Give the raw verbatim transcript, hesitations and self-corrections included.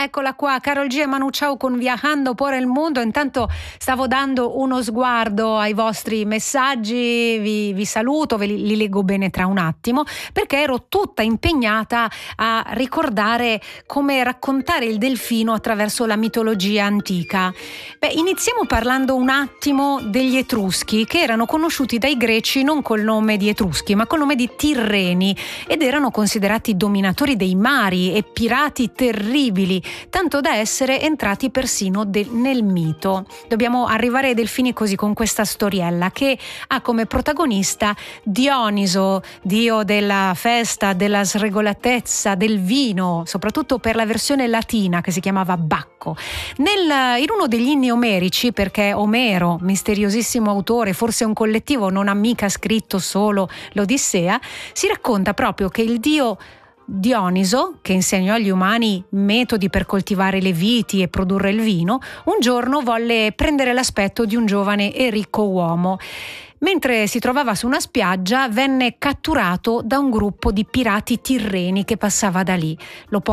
eccola qua, Karol G e Manu Chao con Viajando por el Mundo. Intanto stavo dando uno sguardo ai vostri messaggi, vi, vi saluto, ve li, li leggo bene tra un attimo, perché ero tutta impegnata a ricordare come raccontare il delfino attraverso la mitologia antica. Beh, iniziamo parlando un attimo degli Etruschi, che erano conosciuti dai Greci non col nome di Etruschi, ma col nome di Tirreni, ed erano considerati dominatori dei mari e pirati terribili, tanto da essere entrati persino de- nel mito. Dobbiamo arrivare ai delfini così, con questa storiella che ha come protagonista Dioniso, dio della festa, della sregolatezza, del vino, soprattutto per la versione latina che si chiamava Bacco. Nel, in uno degli inni omerici, perché Omero, misteriosissimo autore, forse un collettivo, non ha mica scritto solo l'Odissea, si racconta proprio che il dio Dioniso, che insegnò agli umani metodi per coltivare le viti e produrre il vino, un giorno volle prendere l'aspetto di un giovane e ricco uomo. Mentre si trovava su una spiaggia, venne catturato da un gruppo di pirati tirreni che passava da lì. Lo